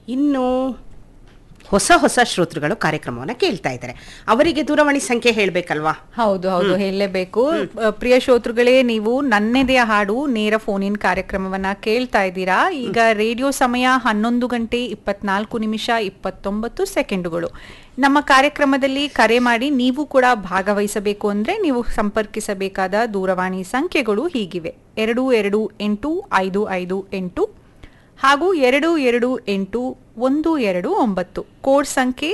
ಇನ್ನು ಹೊಸ ಹೊಸ ಶ್ರೋತೃಗಳು ಕಾರ್ಯಕ್ರಮವನ್ನು ಕೇಳ್ತಾ ಇದ್ದಾರೆ. ಅವರಿಗೆ ದೂರವಾಣಿ ಸಂಖ್ಯೆ ಹೇಳಬೇಕಲ್ವಾ? ಹೌದು, ಹೇಳಲೇಬೇಕು. ಪ್ರಿಯ ಶ್ರೋತೃಗಳೇ, ನೀವು ನನ್ನೆದೆಯ ಹಾಡು ನೇರ ಫೋನ್ ಇನ್ ಕಾರ್ಯಕ್ರಮವನ್ನ ಕೇಳ್ತಾ ಇದ್ದೀರಾ. ಈಗ ರೇಡಿಯೋ ಸಮಯ 11:24:29 ನಮ್ಮ ಕಾರ್ಯಕ್ರಮದಲ್ಲಿ ಕರೆ ಮಾಡಿ ನೀವು ಕೂಡ ಭಾಗವಹಿಸಬೇಕು ಅಂದ್ರೆ ನೀವು ಸಂಪರ್ಕಿಸಬೇಕಾದ ದೂರವಾಣಿ ಸಂಖ್ಯೆಗಳು ಹೀಗಿವೆ: 228558 ಹಾಗೂ 228129, ಕೋಡ್ ಸಂಖ್ಯೆ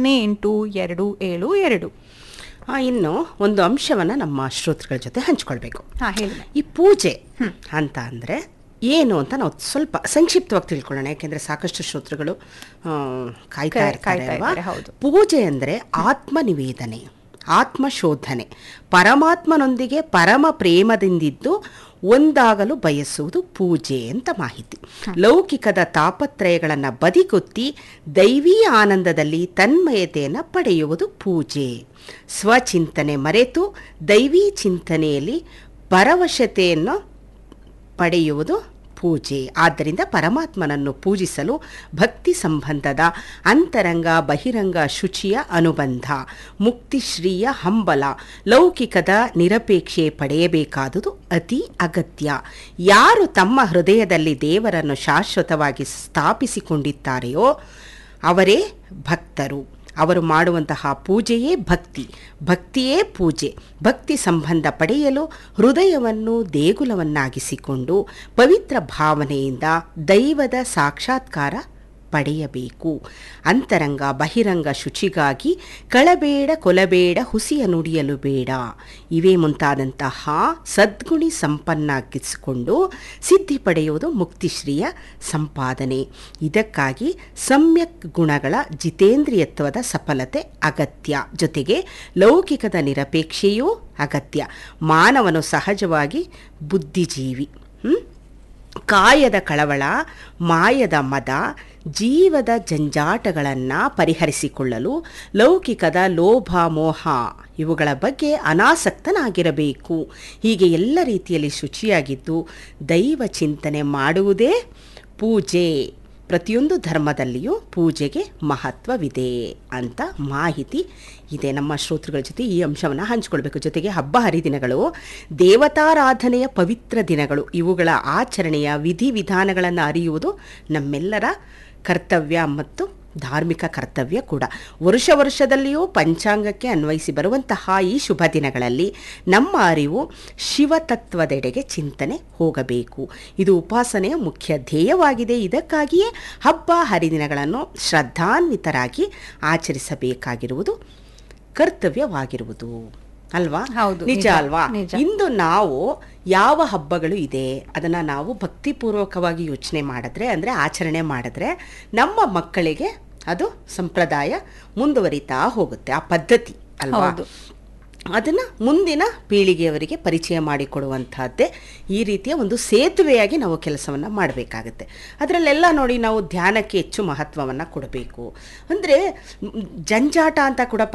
08272. ಇನ್ನು ಒಂದು ಅಂಶವನ್ನು ನಮ್ಮ ಶ್ರೋತೃಗಳ ಜೊತೆ ಹಂಚ್ಕೊಳ್ಬೇಕು. ಹೇಳಿ. ಈ ಪೂಜೆ ಅಂತ ಅಂದರೆ ಏನು ಅಂತ ನಾವು ಸ್ವಲ್ಪ ಸಂಕ್ಷಿಪ್ತವಾಗಿ ತಿಳ್ಕೊಳ್ಳೋಣ, ಯಾಕೆಂದರೆ ಸಾಕಷ್ಟು ಶ್ರೋತೃಗಳು ಕಾಯ್ತಾ ಇರ್ತಾರೆ. ಪೂಜೆ ಅಂದರೆ ಆತ್ಮನಿವೇದನೆ, ಆತ್ಮಶೋಧನೆ, ಪರಮಾತ್ಮನೊಂದಿಗೆ ಪರಮ ಪ್ರೇಮದಿಂದಿದ್ದು ಒಂದಾಗಲು ಬಯಸುವುದು ಪೂಜೆ ಅಂತ ಮಾಹಿತಿ. ಲೌಕಿಕದ ತಾಪತ್ರಯಗಳನ್ನು ಬದಿಗೊತ್ತಿ ದೈವೀ ಆನಂದದಲ್ಲಿ ತನ್ಮಯತೆಯನ್ನು ಪಡೆಯುವುದು ಪೂಜೆ. ಸ್ವಚಿಂತನೆ ಮರೆತು ದೈವೀ ಚಿಂತನೆಯಲ್ಲಿ ಪರವಶತೆಯನ್ನು ಪಡೆಯುವುದು ಪೂಜೆ. ಆದ್ದರಿಂದ ಪರಮಾತ್ಮನನ್ನು ಪೂಜಿಸಲು ಭಕ್ತಿ ಸಂಬಂಧದ ಅಂತರಂಗ ಬಹಿರಂಗ ಶುಚಿಯ ಅನುಬಂಧ, ಮುಕ್ತಿಶ್ರೀಯ ಹಂಬಲ, ಲೌಕಿಕದ ನಿರಪೇಕ್ಷೆ ಪಡೆಯಬೇಕಾದುದು ಅತಿ ಅಗತ್ಯ. ಯಾರು ತಮ್ಮ ಹೃದಯದಲ್ಲಿ ದೇವರನ್ನು ಶಾಶ್ವತವಾಗಿ ಸ್ಥಾಪಿಸಿಕೊಂಡಿದ್ದಾರೆಯೋ ಅವರೇ ಭಕ್ತರು. ಅವರು ಮಾಡುವಂತಹ ಪೂಜೆಯೇ ಭಕ್ತಿ, ಭಕ್ತಿಯೇ ಪೂಜೆ. ಭಕ್ತಿ ಸಂಬಂಧ ಪಡೆಯಲು ಹೃದಯವನ್ನು ದೇಗುಲವನ್ನಾಗಿಸಿಕೊಂಡು ಪವಿತ್ರ ಭಾವನೆಯಿಂದ ದೈವದ ಸಾಕ್ಷಾತ್ಕಾರ ಪಡೆಯಬೇಕು. ಅಂತರಂಗ ಬಹಿರಂಗ ಶುಚಿಗಾಗಿ ಕಳಬೇಡ ಕೊಲಬೇಡ ಹುಸಿಯ ನುಡಿಯಲು ಬೇಡ, ಇವೇ ಮುಂತಾದಂತಹ ಸದ್ಗುಣಿ ಸಂಪನ್ನಾಗಿಸಿಕೊಂಡು ಸಿದ್ಧಿ ಪಡೆಯುವುದು ಮುಕ್ತಿಶ್ರೀಯ ಸಂಪಾದನೆ. ಇದಕ್ಕಾಗಿ ಸಮ್ಯಕ್ ಗುಣಗಳ ಜಿತೇಂದ್ರಿಯತ್ವದ ಸಫಲತೆ ಅಗತ್ಯ. ಜೊತೆಗೆ ಲೌಕಿಕದ ನಿರಪೇಕ್ಷೆಯೂ ಅಗತ್ಯ. ಮಾನವನು ಸಹಜವಾಗಿ ಬುದ್ಧಿಜೀವಿ. ಕಾಯದ ಕಳವಳ, ಮಾಯದ ಮದ, ಜೀವದ ಜಂಜಾಟಗಳನ್ನು ಪರಿಹರಿಸಿಕೊಳ್ಳಲು ಲೌಕಿಕದ ಲೋಭ ಮೋಹ ಇವುಗಳ ಬಗ್ಗೆ ಅನಾಸಕ್ತನಾಗಿರಬೇಕು. ಹೀಗೆ ಎಲ್ಲ ರೀತಿಯಲ್ಲಿ ಶುಚಿಯಾಗಿದ್ದು ದೈವ ಚಿಂತನೆ ಮಾಡುವುದೇ ಪೂಜೆ. ಪ್ರತಿಯೊಂದು ಧರ್ಮದಲ್ಲಿಯೂ ಪೂಜೆಗೆ ಮಹತ್ವವಿದೆ ಅಂತ ಮಾಹಿತಿ ಇದೆ. ನಮ್ಮ ಶ್ರೋತೃಗಳ ಜೊತೆ ಈ ಅಂಶವನ್ನು ಹಂಚಿಕೊಳ್ಬೇಕು. ಜೊತೆಗೆ ಹಬ್ಬ ಹರಿದಿನಗಳು ದೇವತಾರಾಧನೆಯ ಪವಿತ್ರ ದಿನಗಳು. ಇವುಗಳ ಆಚರಣೆಯ ವಿಧಿವಿಧಾನಗಳನ್ನು ಅರಿಯುವುದು ನಮ್ಮೆಲ್ಲರ ಕರ್ತವ್ಯ ಮತ್ತು ಧಾರ್ಮಿಕ ಕರ್ತವ್ಯ ಕೂಡ. ವರ್ಷದಲ್ಲಿಯೂ ಪಂಚಾಂಗಕ್ಕೆ ಅನ್ವಯಿಸಿ ಬರುವಂತಹ ಈ ಶುಭ ದಿನಗಳಲ್ಲಿ ನಮ್ಮ ಅರಿವು ಶಿವತತ್ವದೆಡೆಗೆ ಚಿಂತನೆ ಹೋಗಬೇಕು. ಇದು ಉಪಾಸನೆಯ ಮುಖ್ಯ ಧ್ಯೇಯವಾಗಿದೆ. ಇದಕ್ಕಾಗಿಯೇ ಹಬ್ಬ ಹರಿದಿನಗಳನ್ನು ಶ್ರದ್ಧಾನ್ವಿತರಾಗಿ ಆಚರಿಸಬೇಕಾಗಿರುವುದು ಕರ್ತವ್ಯವಾಗಿರುವುದು ಅಲ್ವಾ? ನಿಜ ಅಲ್ವಾ? ಇಂದು ನಾವು ಯಾವ ಹಬ್ಬಗಳು ಇದೆ ಅದನ್ನು ನಾವು ಭಕ್ತಿಪೂರ್ವಕವಾಗಿ ಯೋಚನೆ ಮಾಡಿದ್ರೆ, ಅಂದರೆ ಆಚರಣೆ ಮಾಡಿದ್ರೆ, ನಮ್ಮ ಮಕ್ಕಳಿಗೆ ಅದು ಸಂಪ್ರದಾಯ ಮುಂದುವರಿತಾ ಹೋಗುತ್ತೆ. ಆ ಪದ್ಧತಿ ಅಲ್ವಾ? ಅದನ್ನು ಮುಂದಿನ ಪೀಳಿಗೆಯವರಿಗೆ ಪರಿಚಯ ಮಾಡಿಕೊಡುವಂತಹದ್ದೇ ಈ ರೀತಿಯ ಒಂದು ಸೇತುವೆಯಾಗಿ ನಾವು ಕೆಲಸವನ್ನು ಮಾಡಬೇಕಾಗತ್ತೆ. ಅದರಲ್ಲೆಲ್ಲ ನೋಡಿ, ನಾವು ಧ್ಯಾನಕ್ಕೆ ಹೆಚ್ಚು ಮಹತ್ವವನ್ನು ಕೊಡಬೇಕು. ಅಂದರೆ ಜಂಜಾಟ ಅಂತ ಕೂಡ